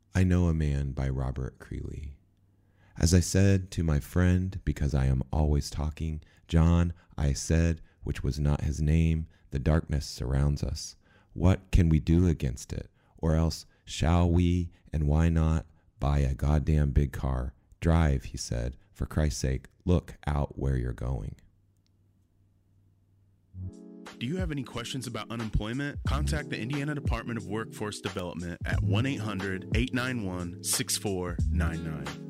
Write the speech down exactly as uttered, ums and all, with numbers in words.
I Know a Man by Robert Creeley. As I said to my friend, because I am always talking, John, I said, which was not his name, the darkness surrounds us. What can we do against it? Or else, shall we, and why not, buy a goddamn big car? Drive, he said. For Christ's sake, look out where you're going. Do you have any questions about unemployment? Contact the Indiana Department of Workforce Development at one eight hundred, eight nine one, six four nine nine.